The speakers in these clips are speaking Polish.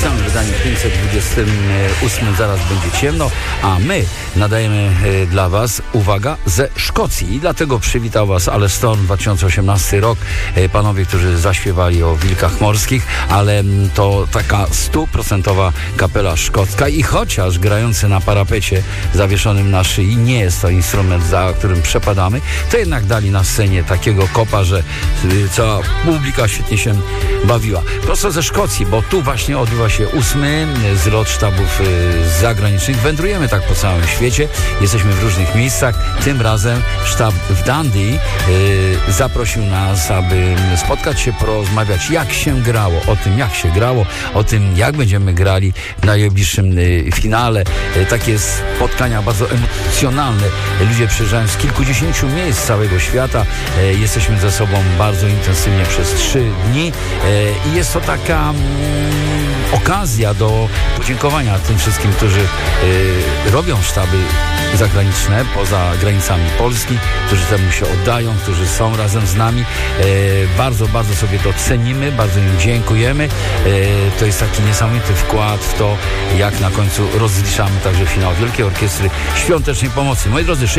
specjalnym wydaniu 528 zaraz będzie ciemno, a my nadajemy dla Was, uwaga, ze Szkocji. I dlatego przywitał Was Aleš Storm, 2018 rok. Panowie, którzy zaśpiewali o wilkach morskich, ale to taka 100% kapela szkocka i chociaż grający na parapecie zawieszonym na szyi nie jest to instrument, za którym przepadamy, to jednak dali na scenie takiego kopa, że cała publika świetnie się bawiła. Prosto ze Szkocji, bo tu właśnie odbywa się 8. zlot sztabów zagranicznych. Wędrujemy tak po całym świecie. Jesteśmy w różnych miejscach. Tym razem sztab w Dundee zaprosił nas, aby spotkać się, porozmawiać, jak się grało, o tym, jak się grało, o tym, jak będziemy grali w najbliższym finale. Takie spotkania bardzo emocjonalne. Ludzie przyjeżdżają z kilkudziesięciu miejsc z całego świata. Jesteśmy ze sobą bardzo intensywnie przez 3 dni i jest to taka okazja do podziękowania tym wszystkim, którzy robią sztaby zagraniczne poza granicami Polski, którzy temu się oddają, którzy są razem z nami. Bardzo, bardzo sobie to cenimy, bardzo im dziękujemy. To jest taki niesamowity wkład w to, jak na końcu rozliczamy także finał Wielkiej Orkiestry Świątecznej Pomocy. Moi drodzy,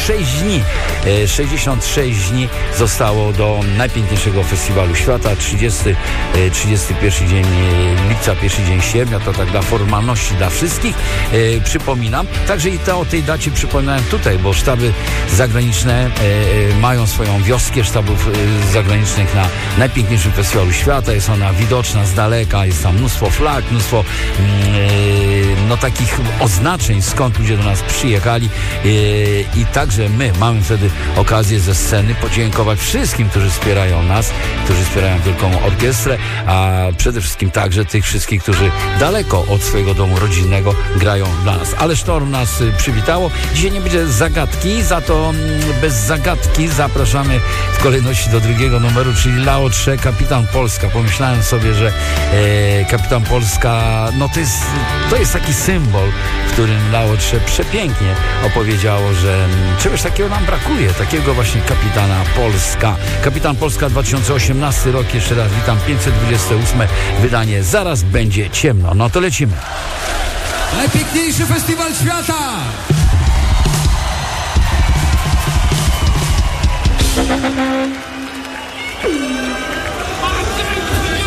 66 dni zostało do najpiękniejszego festiwalu świata. 31 dzień lipca, 1 dzień sierpnia, to tak dla formalności dla wszystkich. Przypominam, także i o tej dacie przypominałem tutaj, bo sztaby zagraniczne mają swoją wioskę sztabów zagranicznych na najpiękniejszym festiwalu świata. Jest ona widoczna z daleka, jest tam mnóstwo flag, mnóstwo takich oznaczeń, skąd ludzie do nas przyjechali i także my mamy wtedy okazję ze sceny podziękować wszystkim, którzy wspierają nas, którzy wspierają Wielką Orkiestrę, a przede wszystkim także tych wszystkich, którzy daleko od swojego domu rodzinnego grają dla nas. Aleš Storm nas przywitało. Dzisiaj nie będzie zagadki, za to bez zagadki zapraszamy w kolejności do drugiego numeru, czyli Lao Tse, Kapitan Polska. Pomyślałem sobie, że Kapitan Polska, to jest taki symbol, w którym Lao Tse przepięknie opowiedziało, że czegoś takiego nam brakuje, takiego właśnie Kapitana Polska. Kapitan Polska 2018 rok, jeszcze raz witam, 528 wydanie, zaraz będzie ciemno. No to lecimy. Najpiękniejszy festiwal świata!